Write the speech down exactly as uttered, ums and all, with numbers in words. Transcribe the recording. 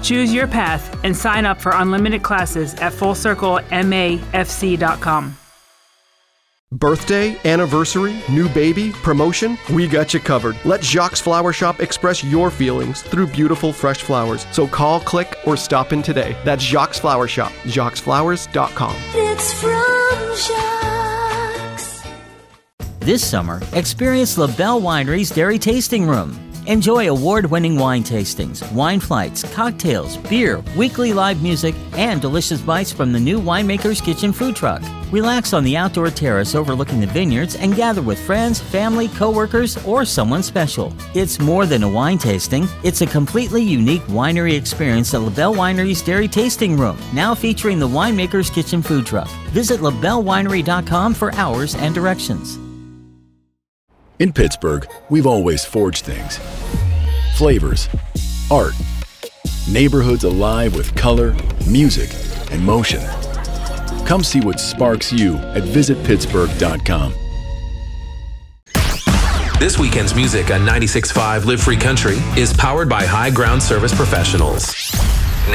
Choose your path and sign up for unlimited classes at full circle m a f c dot com. Birthday, anniversary, new baby, promotion, we got you covered. Let Jacques Flower Shop express your feelings through beautiful fresh flowers. So call, click, or stop in today. That's Jacques Flower Shop, jacques flowers dot com. It's from Jacques. This summer, experience LaBelle Winery's Dairy Tasting Room. Enjoy award-winning wine tastings, wine flights, cocktails, beer, weekly live music, and delicious bites from the new Winemaker's Kitchen food truck. Relax on the outdoor terrace overlooking the vineyards and gather with friends, family, coworkers, or someone special. It's more than a wine tasting. It's a completely unique winery experience at LaBelle Winery's Dairy Tasting Room, now featuring the Winemaker's Kitchen food truck. Visit labelle winery dot com for hours and directions. In Pittsburgh, we've always forged things. Flavors, art, neighborhoods alive with color, music, and motion. Come see what sparks you at visit pittsburgh dot com. This weekend's music on ninety-six point five Live Free Country is powered by High Ground Service Professionals.